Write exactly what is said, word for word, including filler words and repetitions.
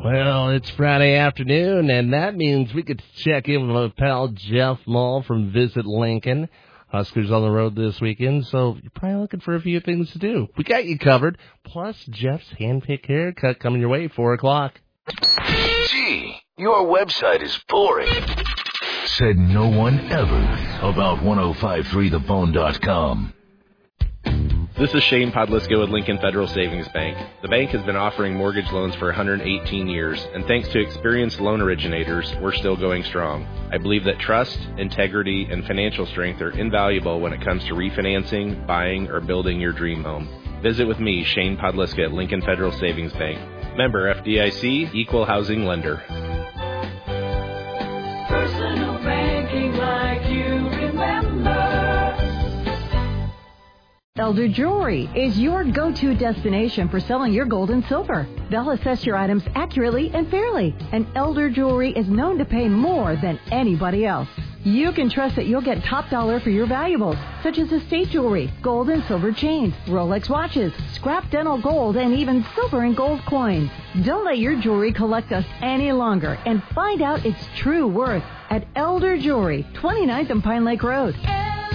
Well, it's Friday afternoon, and that means we get to check in with my pal Jeff Mull from Visit Lincoln. Huskers on the road this weekend, so you're probably looking for a few things to do. We got you covered, plus Jeff's hand-picked haircut coming your way at four o'clock. Gee, your website is boring. Said no one ever about ten fifty-three the phone dot com. This is Shane Podliska with Lincoln Federal Savings Bank. The bank has been offering mortgage loans for one hundred eighteen years, and thanks to experienced loan originators, we're still going strong. I believe that trust, integrity, and financial strength are invaluable when it comes to refinancing, buying, or building your dream home. Visit with me, Shane Podliska at Lincoln Federal Savings Bank. Member F D I C, Equal Housing Lender. Personal banking like you remember. Elder Jewelry is your go-to destination for selling your gold and silver. They'll assess your items accurately and fairly, and Elder Jewelry is known to pay more than anybody else. You can trust that you'll get top dollar for your valuables, such as estate jewelry, gold and silver chains, Rolex watches, scrap dental gold, and even silver and gold coins. Don't let your jewelry collect us any longer and find out its true worth at Elder Jewelry, twenty-ninth and Pine Lake Road.